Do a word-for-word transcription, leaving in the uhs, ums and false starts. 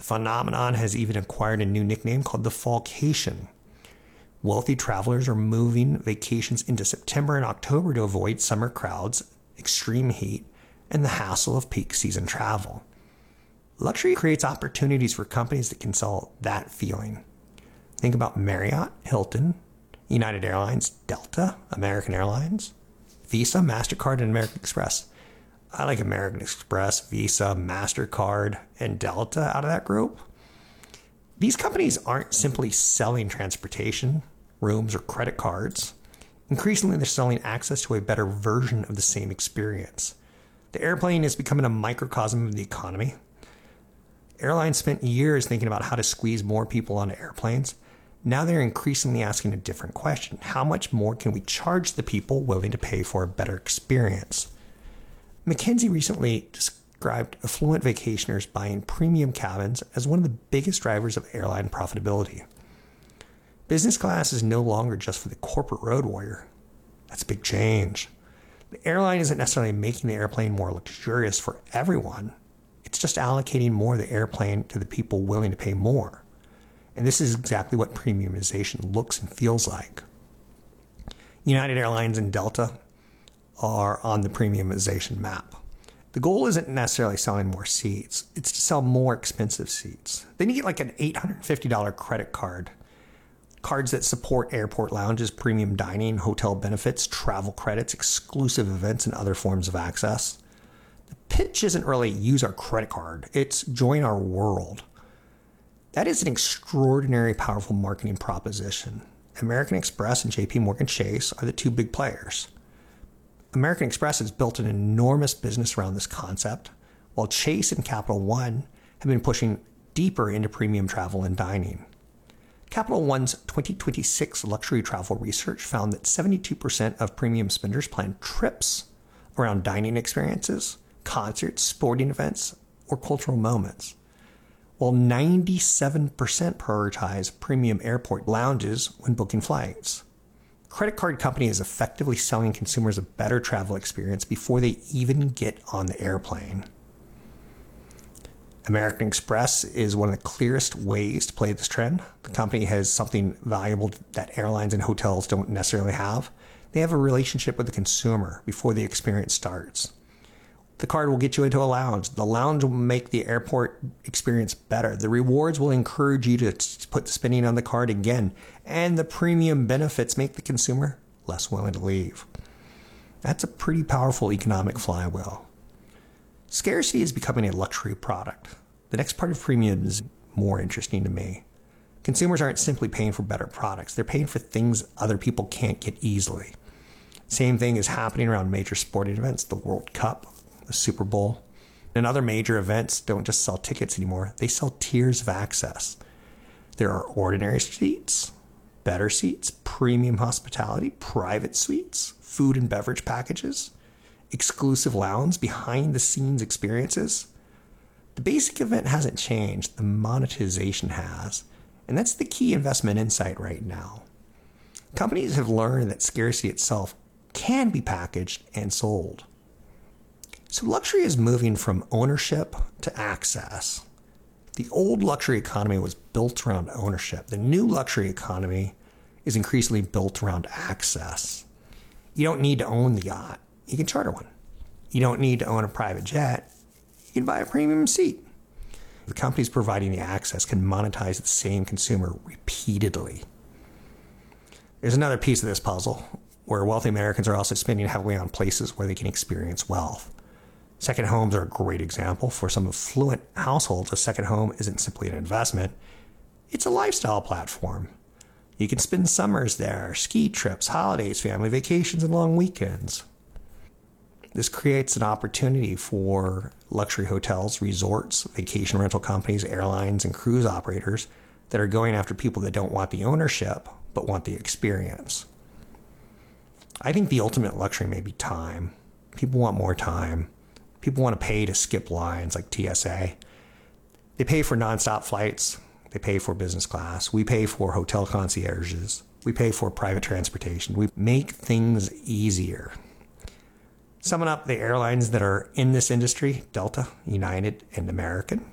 The phenomenon has even acquired a new nickname called the fallcation. Wealthy travelers are moving vacations into September and October to avoid summer crowds, extreme heat, and the hassle of peak season travel. Luxury creates opportunities for companies that can sell that feeling. Think about Marriott, Hilton, United Airlines, Delta, American Airlines, Visa, MasterCard, and American Express. I like American Express, Visa, MasterCard, and Delta out of that group. These companies aren't simply selling transportation, rooms, or credit cards. Increasingly, they're selling access to a better version of the same experience. The airplane is becoming a microcosm of the economy. Airlines spent years thinking about how to squeeze more people onto airplanes. Now they're increasingly asking a different question. How much more can we charge the people willing to pay for a better experience? McKinsey recently described affluent vacationers buying premium cabins as one of the biggest drivers of airline profitability. Business class is no longer just for the corporate road warrior. That's a big change. The airline isn't necessarily making the airplane more luxurious for everyone. It's just allocating more of the airplane to the people willing to pay more. And this is exactly what premiumization looks and feels like. United Airlines and Delta are on the premiumization map. The goal isn't necessarily selling more seats. It's to sell more expensive seats. They need like an eight hundred fifty dollars credit card. Cards that support airport lounges, premium dining, hotel benefits, travel credits, exclusive events, and other forms of access. The pitch isn't really use our credit card. It's join our world. That is an extraordinary, powerful marketing proposition. American Express and J P Morgan Chase are the two big players. American Express has built an enormous business around this concept, while Chase and Capital One have been pushing deeper into premium travel and dining. Capital One's twenty twenty-six luxury travel research found that seventy-two percent of premium spenders plan trips around dining experiences, concerts, sporting events, or cultural moments, while ninety-seven percent prioritize premium airport lounges when booking flights. Credit card company is effectively selling consumers a better travel experience before they even get on the airplane. American Express is one of the clearest ways to play this trend. The company has something valuable that airlines and hotels don't necessarily have. They have a relationship with the consumer before the experience starts. The card will get you into a lounge. The lounge will make the airport experience better. The rewards will encourage you to put the spending on the card again. And the premium benefits make the consumer less willing to leave. That's a pretty powerful economic flywheel. Scarcity is becoming a luxury product. The next part of premium is more interesting to me. Consumers aren't simply paying for better products. They're paying for things other people can't get easily. Same thing is happening around major sporting events, the World Cup, the Super Bowl, and other major events don't just sell tickets anymore. They sell tiers of access. There are ordinary seats, better seats, premium hospitality, private suites, food and beverage packages, exclusive lounge, behind-the-scenes experiences. The basic event hasn't changed. The monetization has. And that's the key investment insight right now. Companies have learned that scarcity itself can be packaged and sold. So luxury is moving from ownership to access. The old luxury economy was built around ownership. The new luxury economy is increasingly built around access. You don't need to own the yacht. You can charter one. You don't need to own a private jet. You can buy a premium seat. The companies providing the access can monetize the same consumer repeatedly. There's another piece of this puzzle where wealthy Americans are also spending heavily on places where they can experience wealth. Second homes are a great example. For some affluent households, a second home isn't simply an investment. It's a lifestyle platform. You can spend summers there, ski trips, holidays, family vacations, and long weekends. This creates an opportunity for luxury hotels, resorts, vacation rental companies, airlines, and cruise operators that are going after people that don't want the ownership, but want the experience. I think the ultimate luxury may be time. People want more time. People want to pay to skip lines like T S A. They pay for nonstop flights. They pay for business class. We pay for hotel concierges. We pay for private transportation. We make things easier. Summing up the airlines that are in this industry, Delta, United, and American.